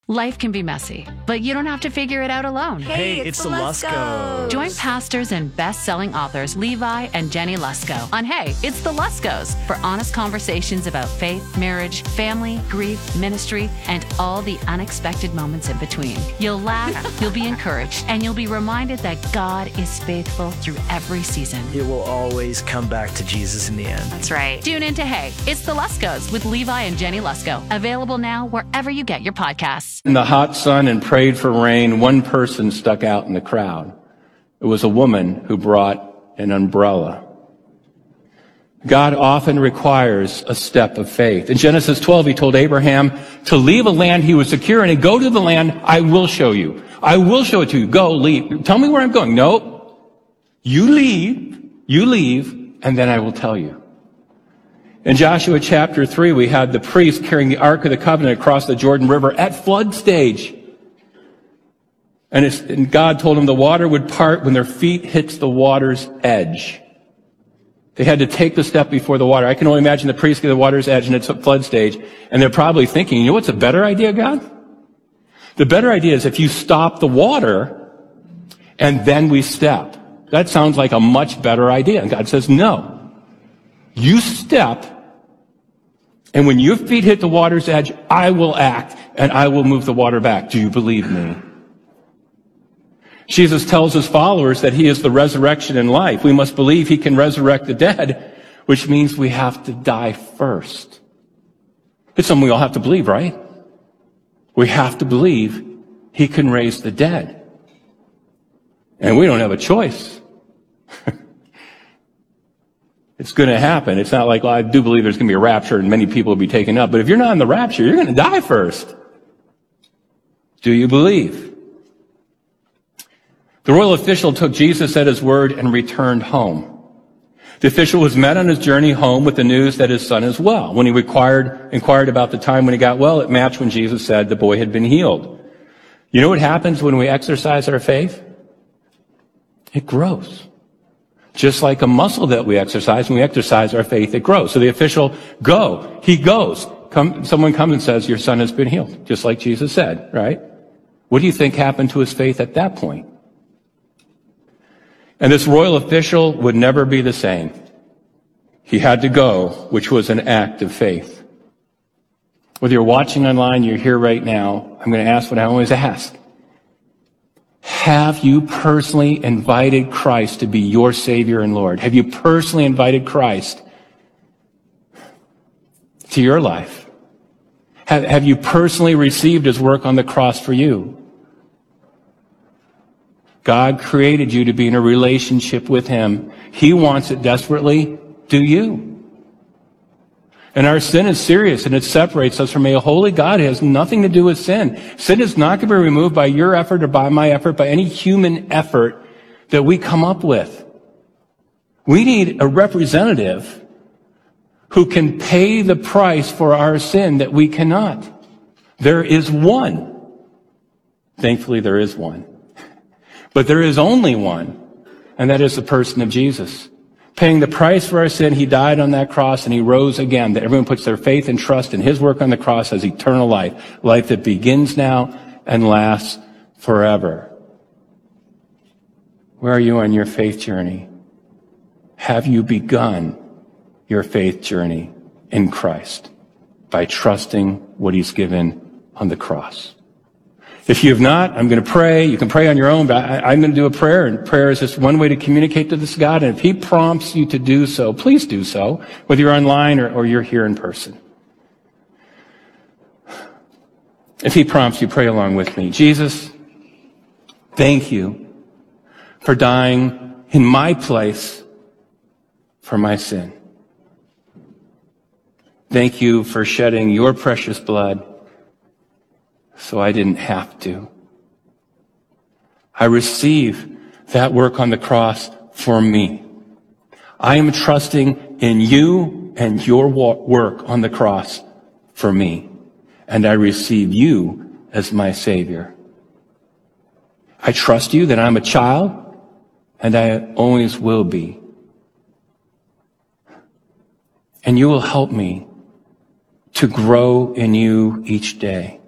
Life can be messy, but you don't have to figure it out alone. Hey, it's the Luskos. Join pastors and best-selling authors Levi and Jenny Lusko on Hey, It's the Luskos for honest conversations about faith, marriage, family, grief, ministry, and all the unexpected moments in between. You'll laugh, you'll be encouraged, and you'll be reminded that God is faithful through every season. It will always come back to Jesus in the end. That's right. Tune in to Hey, It's the Luskos with Levi and Jenny Lusko. Available now wherever you get your podcasts. In the hot sun and prayed for rain, one person stuck out in the crowd. It was a woman who brought an umbrella. God often requires a step of faith. In Genesis 12, he told Abraham to leave a land he was secure in and go to the land I will show you. I will show it to you. Go, leave. Tell me where I'm going. No, you leave, and then I will tell you. In Joshua chapter 3, we had the priest carrying the Ark of the Covenant across the Jordan River at flood stage. And God told him the water would part when their feet hits the water's edge. They had to take the step before the water. I can only imagine the priest at the water's edge and it's at flood stage. And they're probably thinking, you know what's a better idea, God? The better idea is if you stop the water and then we step. That sounds like a much better idea. And God says, no. You step, and when your feet hit the water's edge, I will act, and I will move the water back. Do you believe me? Jesus tells his followers that he is the resurrection and life. We must believe he can resurrect the dead, which means we have to die first. It's something we all have to believe, right? We have to believe he can raise the dead. And we don't have a choice. It's going to happen. It's not like, well, I do believe there's going to be a rapture and many people will be taken up. But if you're not in the rapture, you're going to die first. Do you believe? The royal official took Jesus at his word and returned home. The official was met on his journey home with the news that his son is well. When he inquired about the time when he got well, it matched when Jesus said the boy had been healed. You know what happens when we exercise our faith? It grows. Just like a muscle that we exercise, when we exercise our faith, it grows. So the official, go. He goes. Someone comes and says, your son has been healed, just like Jesus said, right? What do you think happened to his faith at that point? And this royal official would never be the same. He had to go, which was an act of faith. Whether you're watching online, you're here right now, I'm going to ask what I always ask. Have you personally invited Christ to be your Savior and Lord? Have you personally invited Christ to your life? Have you personally received his work on the cross for you? God created you to be in a relationship with him. He wants it desperately. Do you? And our sin is serious, and it separates us from a holy God. It has nothing to do with sin. Sin is not going to be removed by your effort or by my effort, by any human effort that we come up with. We need a representative who can pay the price for our sin that we cannot. There is one. Thankfully, there is one. But there is only one, and that is the person of Jesus. Paying the price for our sin, he died on that cross and he rose again, that everyone puts their faith and trust in his work on the cross as eternal life, life that begins now and lasts forever. Where are you on your faith journey? Have you begun your faith journey in Christ by trusting what he's given on the cross? If you have not, I'm going to pray. You can pray on your own, but I'm going to do a prayer, and prayer is just one way to communicate to this God. And if he prompts you to do so, please do so, whether you're online or you're here in person. If he prompts you, pray along with me. Jesus, thank you for dying in my place for my sin. Thank you for shedding your precious blood so I didn't have to. I receive that work on the cross for me. I am trusting in you and your work on the cross for me. And I receive you as my Savior. I trust you that I'm a child, and I always will be. And you will help me to grow in you each day.